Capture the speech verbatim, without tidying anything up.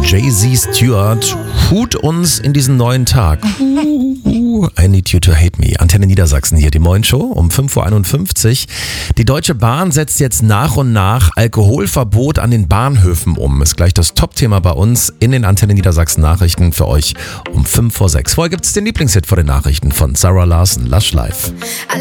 Jay-Z Stewart hut uns in diesen neuen Tag. I need you to hate me. Antenne Niedersachsen hier, die Morgenshow um fünf Uhr einundfünfzig. Die Deutsche Bahn setzt jetzt nach und nach Alkoholverbot an den Bahnhöfen um. Ist gleich das Top-Thema bei uns in den Antenne Niedersachsen Nachrichten für euch um fünf vor sechs. Vorher gibt es den Lieblingshit vor den Nachrichten von Sarah Larson, Lush Life.